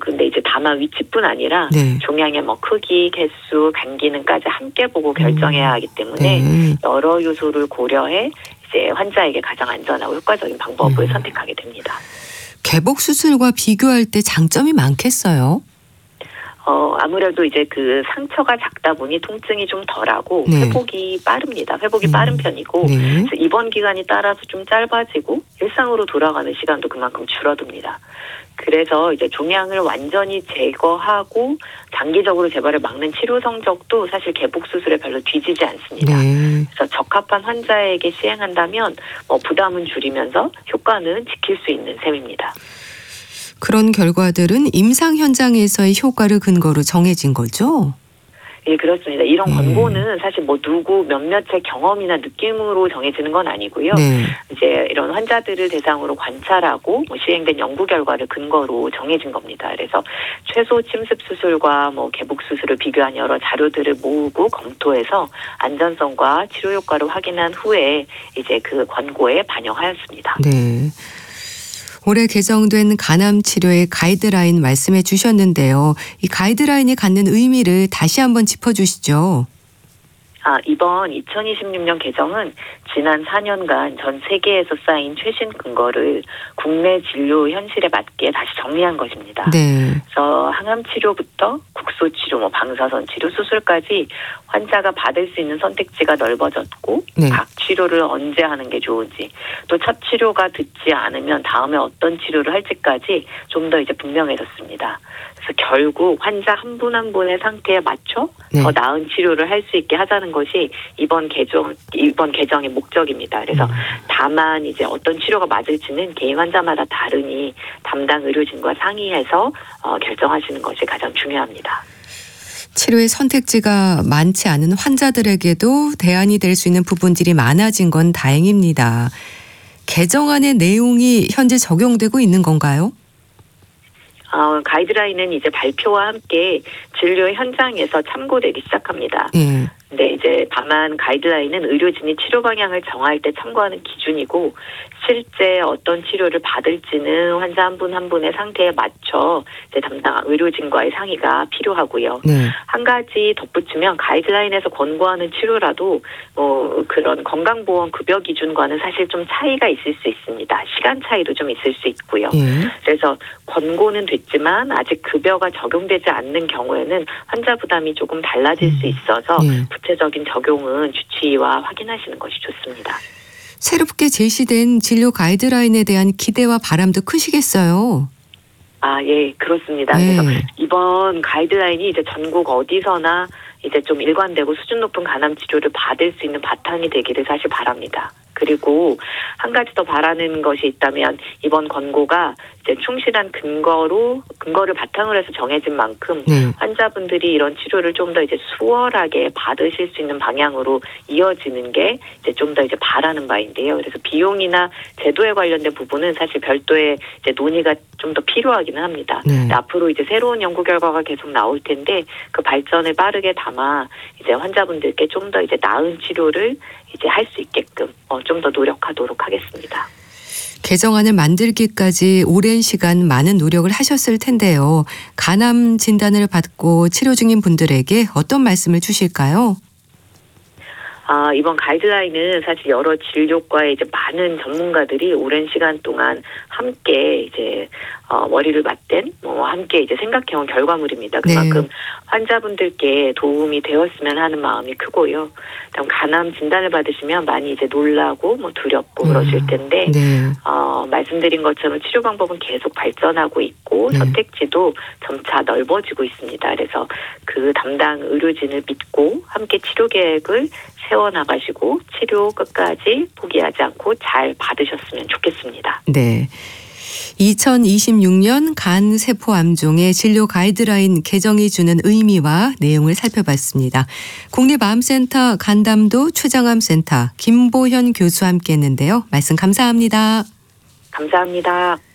근데 이제 다만 위치뿐 아니라 네. 종양의 뭐 크기, 개수, 간 기능까지 함께 보고 결정해야 하기 때문에 네. 여러 요소를 고려해 이제 환자에게 가장 안전하고 효과적인 방법을 선택하게 됩니다. 개복 수술과 비교할 때 장점이 많겠어요? 아무래도 이제 그 상처가 작다 보니 통증이 좀 덜하고 네. 회복이 빠릅니다. 회복이 빠른 편이고 네. 그래서 입원 기간이 따라서 좀 짧아지고 일상으로 돌아가는 시간도 그만큼 줄어듭니다. 그래서 이제 종양을 완전히 제거하고 장기적으로 재발을 막는 치료 성적도 사실 개복 수술에 별로 뒤지지 않습니다. 네. 그래서 적합한 환자에게 시행한다면 부담은 줄이면서 효과는 지킬 수 있는 셈입니다. 그런 결과들은 임상 현장에서의 효과를 근거로 정해진 거죠? 예, 그렇습니다. 이런 권고는 사실 누구 몇몇의 경험이나 느낌으로 정해지는 건 아니고요. 네. 이제 이런 환자들을 대상으로 관찰하고 시행된 연구 결과를 근거로 정해진 겁니다. 그래서 최소 침습 수술과 개복 수술을 비교한 여러 자료들을 모으고 검토해서 안전성과 치료 효과를 확인한 후에 이제 그 권고에 반영하였습니다. 네. 올해 개정된 간암 치료의 가이드라인 말씀해 주셨는데요. 이 가이드라인이 갖는 의미를 다시 한번 짚어주시죠. 이번 2026년 개정은 지난 4년간 전 세계에서 쌓인 최신 근거를 국내 진료 현실에 맞게 다시 정리한 것입니다. 네. 그래서 항암 치료부터 국소 치료, 방사선 치료, 수술까지 환자가 받을 수 있는 선택지가 넓어졌고 네. 각 치료를 언제 하는 게 좋은지 또 첫 치료가 듣지 않으면 다음에 어떤 치료를 할지까지 좀 더 이제 분명해졌습니다. 그래서 결국 환자 한 분 한 분의 상태에 맞춰 네. 더 나은 치료를 할 수 있게 하자는 것이 이번 개정의 목적입니다. 그래서 다만 이제 어떤 치료가 맞을지는 개인 환자마다 다르니 담당 의료진과 상의해서 결정하시는 것이 가장 중요합니다. 치료의 선택지가 많지 않은 환자들에게도 대안이 될 수 있는 부분들이 많아진 건 다행입니다. 개정안의 내용이 현재 적용되고 있는 건가요? 가이드라인은 이제 발표와 함께 진료 현장에서 참고되기 시작합니다. 네. 근데 이제 다만 가이드라인은 의료진이 치료 방향을 정할 때 참고하는 기준이고 실제 어떤 치료를 받을지는 환자 한 분 한 분의 상태에 맞춰 이제 담당 의료진과의 상의가 필요하고요. 네. 한 가지 덧붙이면 가이드라인에서 권고하는 치료라도 그런 건강보험 급여 기준과는 사실 좀 차이가 있을 수 있습니다. 시간 차이도 좀 있을 수 있고요. 네. 그래서 권고는 됐지만 아직 급여가 적용되지 않는 경우에는 환자 부담이 조금 달라질 수 있어서 네. 구체적인 적용은 주치의와 확인하시는 것이 좋습니다. 새롭게 제시된 진료 가이드라인에 대한 기대와 바람도 크시겠어요. 예, 그렇습니다. 네. 그래서 이번 가이드라인이 이제 전국 어디서나 이제 좀 일관되고 수준 높은 간암 치료를 받을 수 있는 바탕이 되기를 사실 바랍니다. 그리고 한 가지 더 바라는 것이 있다면 이번 권고가 이제 충실한 근거를 바탕으로 해서 정해진 만큼 네. 환자분들이 이런 치료를 좀 더 이제 수월하게 받으실 수 있는 방향으로 이어지는 게 이제 좀 더 이제 바라는 바인데요. 그래서 비용이나 제도에 관련된 부분은 사실 별도의 이제 논의가 좀 더 필요하기는 합니다. 네. 앞으로 이제 새로운 연구 결과가 계속 나올 텐데 그 발전을 빠르게 담아 이제 환자분들께 좀 더 이제 나은 치료를 이제 할 수 있게끔 좀 더 노력하도록 하겠습니다. 개정안을 만들기까지 오랜 시간 많은 노력을 하셨을 텐데요. 간암 진단을 받고 치료 중인 분들에게 어떤 말씀을 주실까요? 이번 가이드라인은 사실 여러 진료과의 이제 많은 전문가들이 오랜 시간 동안 함께 이제 머리를 맞댄 함께 이제 생각해온 결과물입니다. 그만큼 네. 환자분들께 도움이 되었으면 하는 마음이 크고요. 그다음 간암 진단을 받으시면 많이 이제 놀라고 두렵고 그러실 텐데 네. 말씀드린 것처럼 치료 방법은 계속 발전하고 있고 네. 선택지도 점차 넓어지고 있습니다. 그래서 그 담당 의료진을 믿고 함께 치료 계획을 세워나가시고 치료 끝까지 포기하지 않고 잘 받으셨으면 좋겠습니다. 네. 2026년 간세포암종의 진료 가이드라인 개정이 주는 의미와 내용을 살펴봤습니다. 국립암센터 간담도 추정암센터 김보현 교수와 함께했는데요. 말씀 감사합니다. 감사합니다.